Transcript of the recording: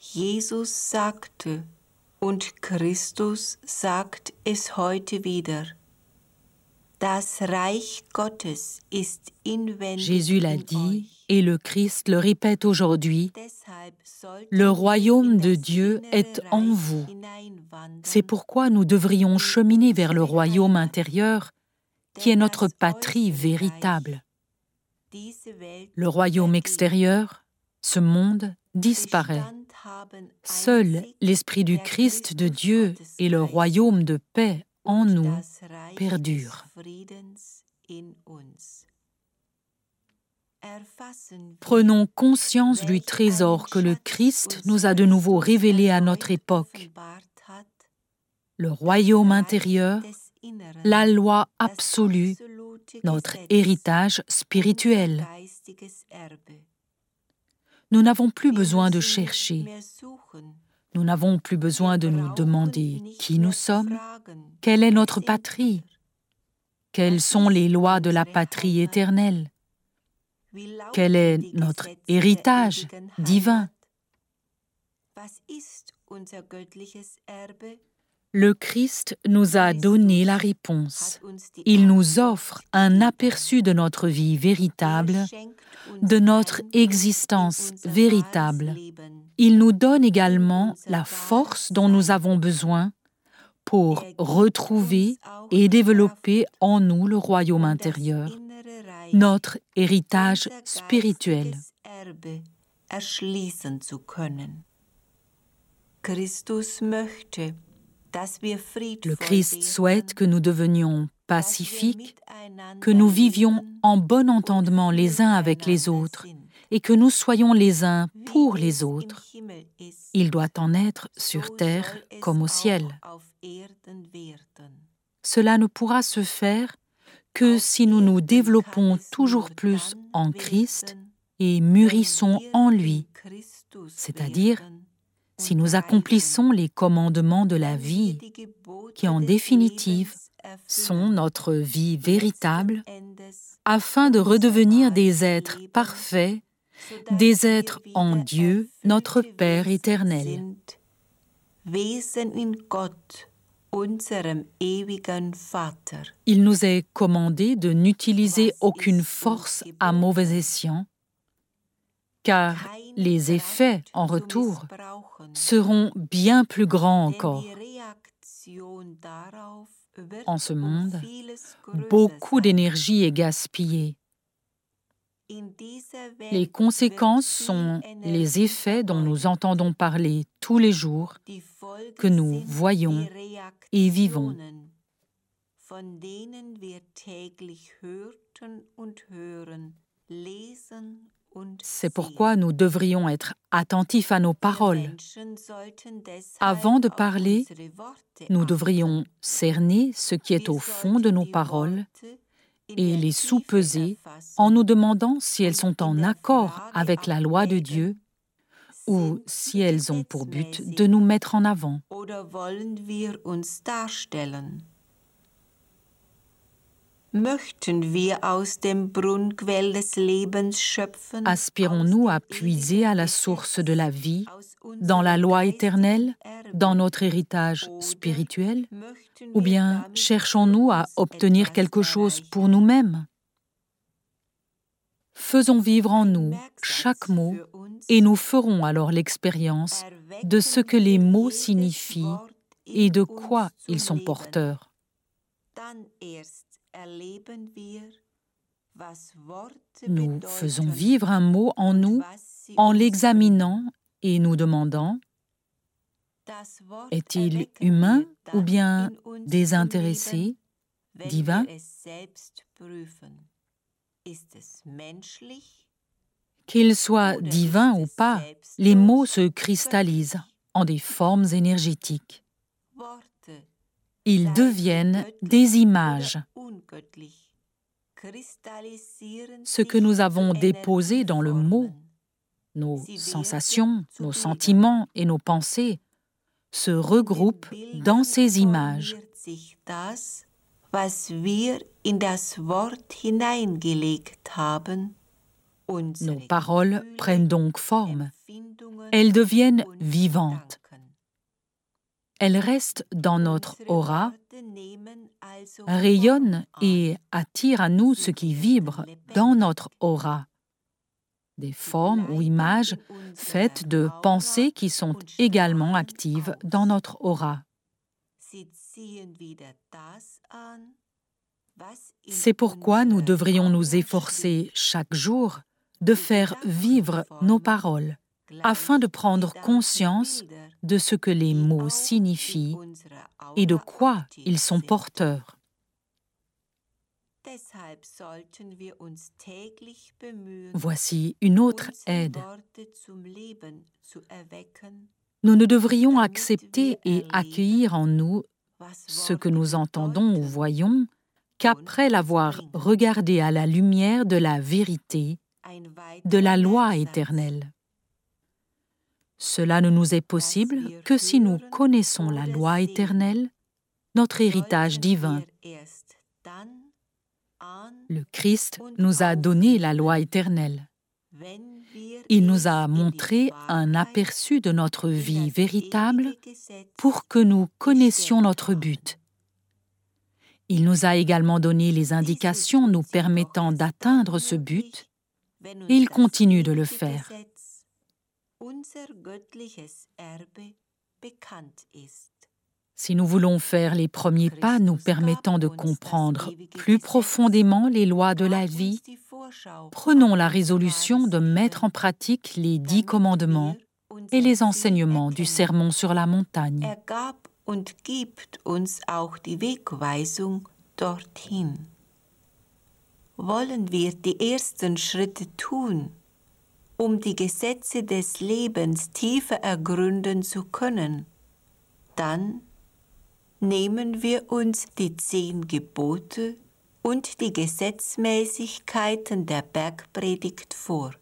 Jesus sagte, und Christus sagt es heute wieder. Das Reich Gottes ist inwendig Jésus l'a in dit euch. et le Christ le répète aujourd'hui. Deshalb sollten Le wir royaume in de das Dieu innere est en Reich vous. hineinwandern, C'est pourquoi nous devrions cheminer vers le royaume intérieur, qui est notre patrie véritable. diese Welt Le royaume extérieur, ce monde, disparaît. Bestand haben Seul einzig l'Esprit du der Christ de Christus Dieu Gottes et le Geist royaume de paix en und nous das Reich perdurent. des Friedens in uns. Erfassen wir, Prenons conscience du trésor que le Christ nous a de nouveau révélé à notre époque. Le royaume intérieur, la loi absolue, notre héritage spirituel. Nous n'avons plus besoin de chercher. Nous n'avons plus besoin de nous demander qui nous sommes, quelle est notre patrie, quelles sont les lois de la patrie éternelle, quel est notre héritage divin. Le Christ nous a donné la réponse. Il nous offre un aperçu de notre vie véritable, de notre existence véritable. Il nous donne également la force dont nous avons besoin pour retrouver et développer en nous le royaume intérieur, notre héritage spirituel. Le Christ souhaite que nous devenions pacifiques, que nous vivions en bon entendement les uns avec les autres et que nous soyons les uns pour les autres. Il doit en être sur terre comme au ciel. Cela ne pourra se faire que si nous nous développons toujours plus en Christ et mûrissons en lui, c'est-à-dire si nous accomplissons les commandements de la vie, qui en définitive sont notre vie véritable, afin de redevenir des êtres parfaits, des êtres en Dieu, notre Père éternel. Il nous est commandé de n'utiliser aucune force à mauvais escient, car les effets en retour seront bien plus grands encore. En ce monde, beaucoup d'énergie est gaspillée. Les conséquences sont les effets dont nous entendons parler tous les jours, que nous voyons et vivons. C'est pourquoi nous devrions être attentifs à nos paroles. Avant de parler, nous devrions cerner ce qui est au fond de nos paroles et les sous-peser en nous demandant si elles sont en accord avec la loi de Dieu ou si elles ont pour but de nous mettre en avant. Aspirons-nous à puiser à la source de la vie, dans la loi éternelle, dans notre héritage spirituel, ou bien cherchons-nous à obtenir quelque chose pour nous-mêmes? Faisons vivre en nous chaque mot et nous ferons alors l'expérience de ce que les mots signifient et de quoi ils sont porteurs. Nous faisons vivre un mot en nous en l'examinant et nous demandant: est-il humain ou bien désintéressé, divin? Qu'il soit divin ou pas, les mots se cristallisent en des formes énergétiques. Ils deviennent des images. Ce que nous avons déposé dans le mot, nos sensations, nos sentiments et nos pensées, se regroupent dans ces images. Nos paroles prennent donc forme elles deviennent vivantes. Elles restent dans notre aura, rayonnent et attirent à nous ce qui vibre dans notre aura. Des formes ou images faites de pensées qui sont également actives dans notre aura. C'est pourquoi nous devrions nous efforcer chaque jour de faire vivre nos paroles, afin de prendre conscience de ce que les mots signifient et de quoi ils sont porteurs. Voici une autre aide. Nous ne devrions accepter et accueillir en nous ce que nous entendons ou voyons qu'après l'avoir regardé à la lumière de la vérité, de la loi éternelle. Cela ne nous est possible que si nous connaissons la loi éternelle, notre héritage divin. Le Christ nous a donné la loi éternelle. Il nous a montré un aperçu de notre vie véritable pour que nous connaissions notre but. Il nous a également donné les indications nous permettant d'atteindre ce but, et il continue de le faire. Si nous voulons faire les premiers pas nous permettant de comprendre plus profondément les lois de la vie, prenons la résolution de mettre en pratique les 10 commandements et les enseignements du Sermon sur la montagne. Und gibt uns auch die Wegweisung dorthin. Wollen wir die ersten Schritte tun, die Gesetze des Lebens tiefer ergründen zu können, dann nehmen wir uns die 10 Gebote und die Gesetzmäßigkeiten der Bergpredigt vor.